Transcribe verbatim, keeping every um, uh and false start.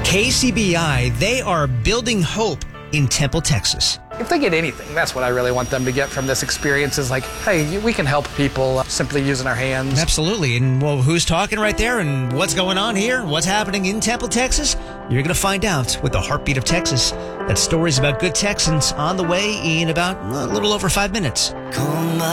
K C B I, they are building hope in Temple, Texas. If they get anything, that's what I really want them to get from this experience is like, hey, we can help people simply using our hands. Absolutely. And well, who's talking right there and what's going on here? What's happening in Temple, Texas? You're going to find out with the Heartbeat of Texas. That story's about good Texans on the way in about a little over five minutes.